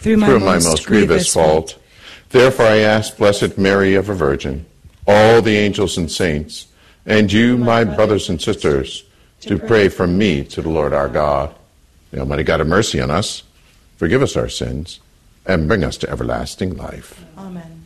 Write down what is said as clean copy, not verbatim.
through my most grievous fault. Therefore I ask Blessed Mary, ever Virgin, all the angels and saints, and you, my brothers and sisters, to pray for me to the Lord our God. The Almighty God have mercy on us, forgive us our sins, and bring us to everlasting life. Amen.